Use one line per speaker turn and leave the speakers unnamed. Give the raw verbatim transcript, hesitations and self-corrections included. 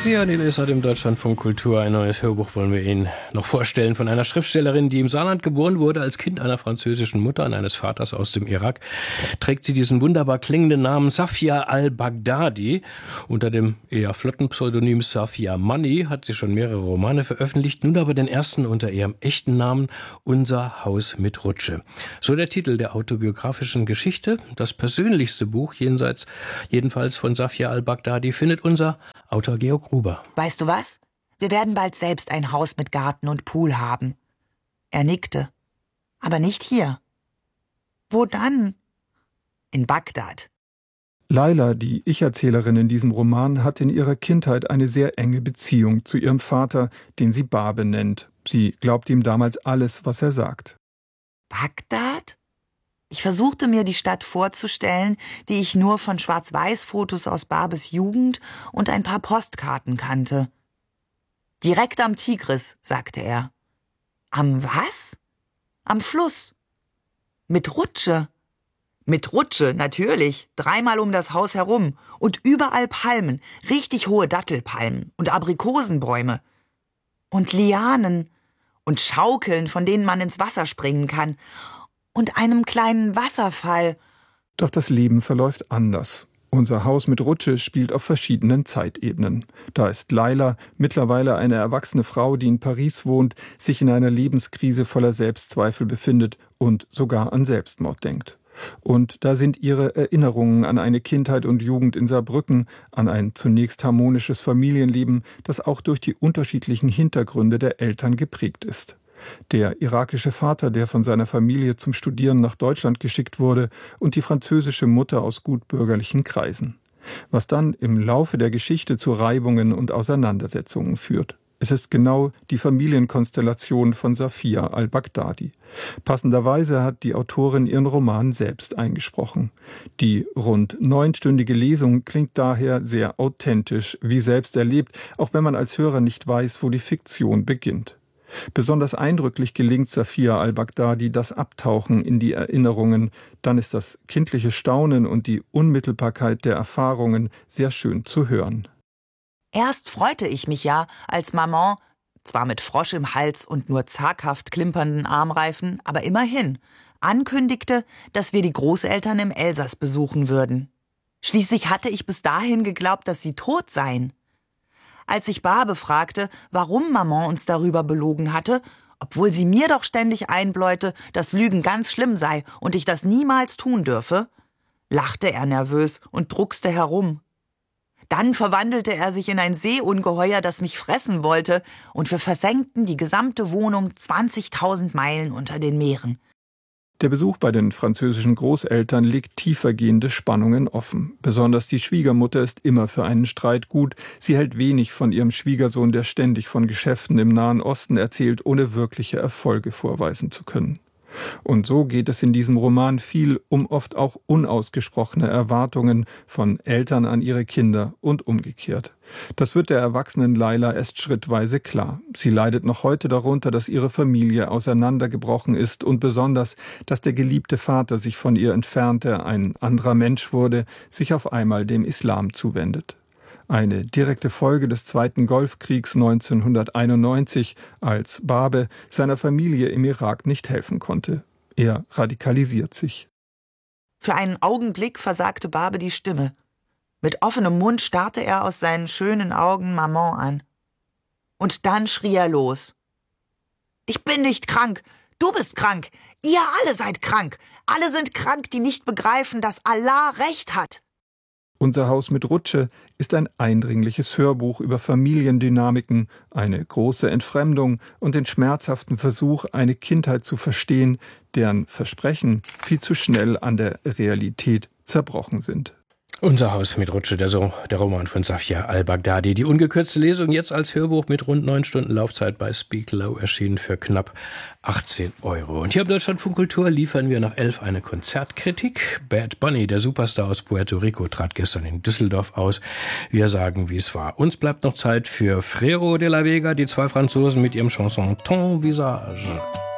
Ja, die Leser im Deutschlandfunk Kultur. Ein neues Hörbuch wollen wir Ihnen noch vorstellen von einer Schriftstellerin, die im Saarland geboren wurde, als Kind einer französischen Mutter und eines Vaters aus dem Irak. Trägt sie diesen wunderbar klingenden Namen Safia al-Baghdadi. Unter dem eher flotten Pseudonym Safia Money hat sie schon mehrere Romane veröffentlicht, nun aber den ersten unter ihrem echten Namen Unser Haus mit Rutsche. So der Titel der autobiografischen Geschichte. Das persönlichste Buch jenseits, jedenfalls von Safia al-Baghdadi, findet unser Autor Georg Gruber.
Weißt du was? Wir werden bald selbst ein Haus mit Garten und Pool haben. Er nickte. Aber nicht hier. Wo dann? In Bagdad.
Laila, die Ich-Erzählerin in diesem Roman, hat in ihrer Kindheit eine sehr enge Beziehung zu ihrem Vater, den sie Babe nennt. Sie glaubt ihm damals alles, was er sagt.
Bagdad? Ich versuchte mir die Stadt vorzustellen, die ich nur von Schwarz-Weiß-Fotos aus Babes Jugend und ein paar Postkarten kannte. Direkt am Tigris, sagte er. Am was? Am Fluss. Mit Rutsche. Mit Rutsche, natürlich, dreimal um das Haus herum und überall Palmen, richtig hohe Dattelpalmen und Aprikosenbäume. Und Lianen und Schaukeln, von denen man ins Wasser springen kann. Und einem kleinen Wasserfall.
Doch das Leben verläuft anders. Unser Haus mit Rutsche spielt auf verschiedenen Zeitebenen. Da ist Laila, mittlerweile eine erwachsene Frau, die in Paris wohnt, sich in einer Lebenskrise voller Selbstzweifel befindet und sogar an Selbstmord denkt. Und da sind ihre Erinnerungen an eine Kindheit und Jugend in Saarbrücken, an ein zunächst harmonisches Familienleben, das auch durch die unterschiedlichen Hintergründe der Eltern geprägt ist. Der irakische Vater, der von seiner Familie zum Studieren nach Deutschland geschickt wurde, und die französische Mutter aus gutbürgerlichen Kreisen. Was dann im Laufe der Geschichte zu Reibungen und Auseinandersetzungen führt. Es ist genau die Familienkonstellation von Safia al-Baghdadi. Passenderweise hat die Autorin ihren Roman selbst eingesprochen. Die rund neunstündige Lesung klingt daher sehr authentisch, wie selbst erlebt, auch wenn man als Hörer nicht weiß, wo die Fiktion beginnt. Besonders eindrücklich gelingt Safia al-Baghdadi das Abtauchen in die Erinnerungen. Dann ist das kindliche Staunen und die Unmittelbarkeit der Erfahrungen sehr schön zu hören.
Erst freute ich mich ja, als Maman, zwar mit Frosch im Hals und nur zaghaft klimpernden Armreifen, aber immerhin, ankündigte, dass wir die Großeltern im Elsass besuchen würden. Schließlich hatte ich bis dahin geglaubt, dass sie tot seien. Als ich Babe fragte, warum Maman uns darüber belogen hatte, obwohl sie mir doch ständig einbläute, dass Lügen ganz schlimm sei und ich das niemals tun dürfe, lachte er nervös und druckste herum. Dann verwandelte er sich in ein Seeungeheuer, das mich fressen wollte, und wir versenkten die gesamte Wohnung zwanzigtausend Meilen unter den Meeren.
Der Besuch bei den französischen Großeltern legt tiefergehende Spannungen offen. Besonders die Schwiegermutter ist immer für einen Streit gut. Sie hält wenig von ihrem Schwiegersohn, der ständig von Geschäften im Nahen Osten erzählt, ohne wirkliche Erfolge vorweisen zu können. Und so geht es in diesem Roman viel um oft auch unausgesprochene Erwartungen von Eltern an ihre Kinder und umgekehrt. Das wird der erwachsenen Laila erst schrittweise klar. Sie leidet noch heute darunter, dass ihre Familie auseinandergebrochen ist und besonders, dass der geliebte Vater sich von ihr entfernte, ein anderer Mensch wurde, sich auf einmal dem Islam zuwendet. Eine direkte Folge des Zweiten Golfkriegs neunzehnhunderteinundneunzig, als Babe seiner Familie im Irak nicht helfen konnte. Er radikalisiert sich.
Für einen Augenblick versagte Babe die Stimme. Mit offenem Mund starrte er aus seinen schönen Augen Maman an. Und dann schrie er los. »Ich bin nicht krank! Du bist krank! Ihr alle seid krank! Alle sind krank, die nicht begreifen, dass Allah Recht hat!«
Unser Haus mit Rutsche ist ein eindringliches Hörbuch über Familiendynamiken, eine große Entfremdung und den schmerzhaften Versuch, eine Kindheit zu verstehen, deren Versprechen viel zu schnell an der Realität zerbrochen sind.
Unser Haus mit Rutsche, der, so, der Roman von Safia al-Baghdadi. Die ungekürzte Lesung jetzt als Hörbuch mit rund neun Stunden Laufzeit bei Speak Low, erschienen für knapp achtzehn Euro. Und hier im Deutschlandfunk Kultur liefern wir nach elf eine Konzertkritik. Bad Bunny, der Superstar aus Puerto Rico, trat gestern in Düsseldorf aus. Wir sagen, wie es war. Uns bleibt noch Zeit für Frero de la Vega, die zwei Franzosen mit ihrem Chanson Ton Visage.